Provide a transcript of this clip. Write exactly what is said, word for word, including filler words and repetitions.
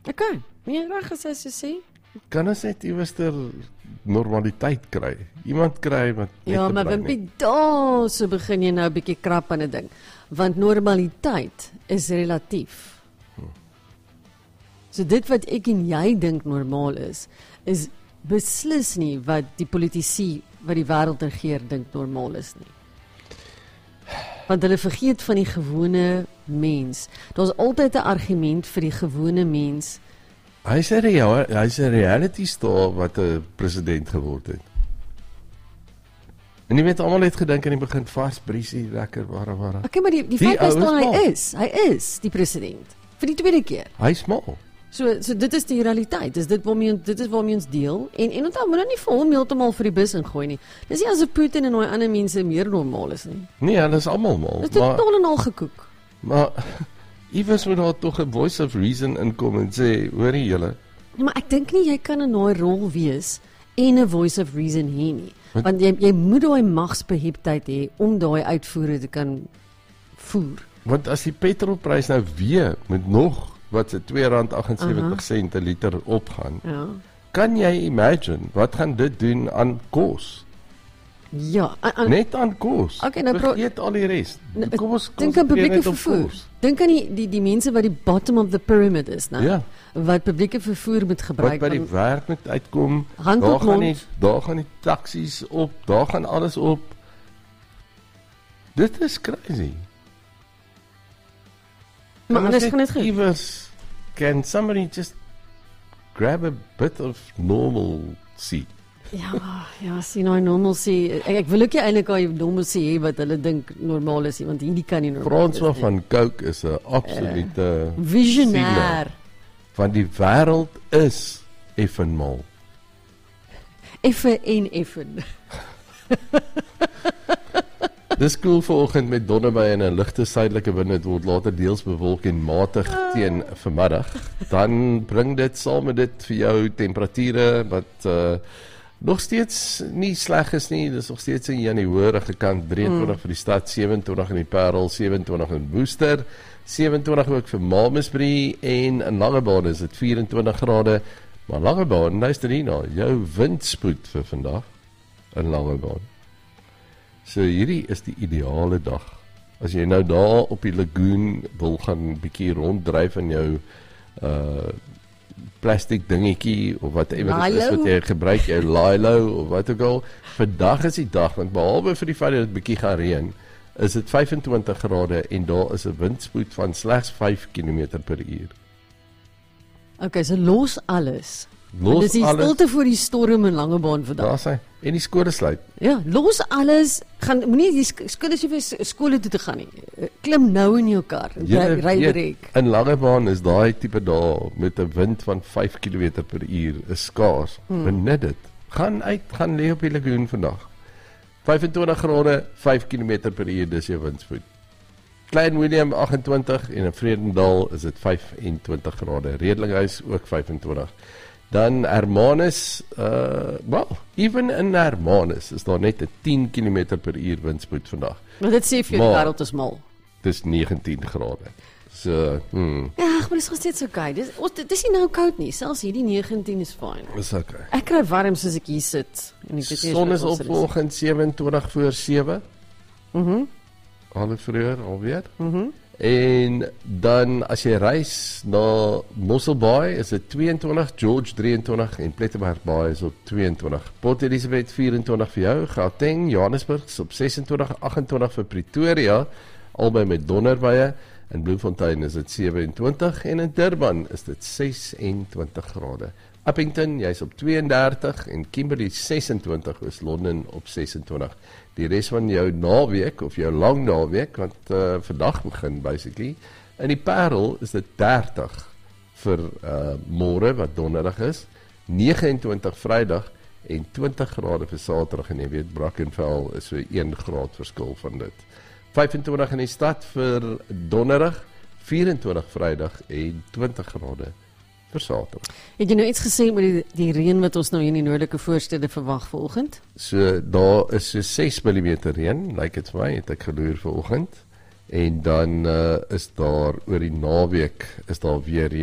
Okay, nee, reg as hy so sê. Kan ons net iewerster normaliteit kry? Iemand kry wat net Ja, te maar bly Wimpie, nie. daar so begin jy nou 'n bietjie krap aan 'n ding. Want normaliteit is relatief. So dit wat ek en jy dink normaal is, is beslis nie wat die politici wat die wêreld regeer dink normaal is nie. Want hulle vergeet van die gewone mens. Daar's altyd 'n argument vir die gewone mens. Hy's 'n rea- hy's 'n reality star wat 'n president geword het. En jy weet, almal het gedink in die begin vars, briesie, lekker, ware, ware. Okay, maar die, die Die feit is ou dat is hy mal. is. Hy is die president. Vir die tweede keer. Hy's mal. So so dit is die realiteit. Dis dit waarmee ons dit is waarmee ons deel en en onthou moet nou nie vir hom heeltemal vir die bus ingooi nie. Dis nie asof Putin en daai ander mense meer normaal is nie. Nee, hulle is almal mal. Dis totaal en al gekoek. Maar iewers moet daar tog 'n voice of reason inkom en sê, hoorie julle, Ja, maar ek dink nie jy kan in daai rol wees en 'n voice of reason hê nie. Want jy jy moet daai magsbeheptheid hê om daai uitvoere te kan voer. want as die petrolprys nou weer met nog wat se twee rand agtensewentig Aha. sent 'n liter opgaan, Ja. kan jy imagine wat gaan dit doen aan kos? Ja, an, an, Net aan kos. Okay, nou pro- vergeet al die res. Nou, Kom ons dink aan publieke net op vervoer. kos. Dink aan die die die mense wat die bottom of the pyramid is, nou. Ja. Wat publieke vervoer moet Wat gebruik. by die want- werk moet uitkom, Hand daar op gaan die mond. daar gaan die taksies op, daar gaan alles op. Dit is crazy. Maar Kan ons anders net gaan dit goed. iewers- Can somebody just grab a bit of normalcy? Ja, ja, sien nou normaal sê ek, ek wil ook nie eintlik al normaal sê hê wat hulle dink normaal is nie, want hierdie kan nie normaal François wees nie. van Cooke is 'n absolute Visionêr. van die wêreld is effen mal. Effe en effen. Dis koel vanoggend met donderbuie en 'n ligte suidelike wind. Dit word later deels bewolk en matig teen vanmiddag. Dan bring dit saam met dit vir jou temperature wat uh, nog steeds nie sleg is nie. Dis nog steeds in Januarie gekant drieëntwintig mm. vir die stad, sewenentwintig in die Parel, sewenentwintig in Woester, sewenentwintig ook vir Malmesbury en in Langebaan is dit vyerentwintig grade. Maar Langebaan, luister hierna, jou windspoed vir vandag in Langebaan. So hierdie is die ideale dag. As jy nou daar op die lagoon wil gaan bietjie ronddryf in jou uh plastiek dingetjie of wat ewer dit is wat jy gebruik, jou Lilo of wat ook al, vandag is die dag, want behalwe vir die feit dat dit bietjie gaan reën, is dit vyfentwintig grade en daar is 'n windspoed van slegs vyf kilometer per uur. Okay, so los alles. Los Dis die alles. stilte voor die storm in Langebaan vandag. Daar sê en die skole sluit. Ja, los alles. Gaan moenie die sk- skole se vir skole toe te gaan nie. Klim nou in jou kar en Julle ry weet, direk. in Langebaan is daai tipe dae met 'n wind van vyf kilometer per uur is skaars. Hmm. Benut dit. Gaan uit, gaan lê op die lagoon vandag. vyfentwintig grade, vyf kilometer per uur dis jou windspoed. Klein Willem agentwintig en in Vredendal is dit vyfentwintig grade. Redlinghuis ook vyfentwintig. Dan Hermanus, uh well, even in Hermanus is daar net 'n tien kilometer per uur windspoed vandag. Maar dit sê vir jou die wêreld is mal. Dis negentien grade. So, hmm, Ja, maar dit is nog steeds okay. Dis ons dit is nie nou koud nie. Selfs hierdie negentien is fyn. is okay. Ek kry warm soos ek hier sit. En ek weet nie Son eens is wat op ons vanoggend sewenentwintig voor sewe. Mhm. Al vroeër alweer. Mhm. En dan as jy reis na Mossel Bay is dit tweeëntwintig, George drieëntwintig en Plettenberg Bay is op tweeëntwintig. Port Elizabeth vyerentwintig vir jou, Gauteng, Johannesburg is op sesentwintig, agentwintig vir Pretoria, albei met donderbuie. In Bloemfontein is dit sewenentwintig en in Durban is dit sesentwintig grade. Upington, jy's op tweeëndertig en Kimberley sesentwintig, is Londen op sesentwintig. Die res van jou naweek of jou lang naweek, want uh, vandag begin basically, in die Parel is dit dertig vir uh, môre wat donderdag is, negenentwintig Vrydag en twintig grade vir Saterdag en jy weet Brackenfell is so een graad verskil van dit. vyfentwintig in die stad vir donderdag, vyerentwintig Vrydag en twintig grade vir Saterdag. Het jy nou iets gesê oor die, die reën wat ons nou hier in die noordelike voorstede verwag vanoggend? So daar is so ses millimeter reën, lyk dit vir my, het ek geloer vanoggend. En dan uh, is daar oor die naweek is daar weer reën.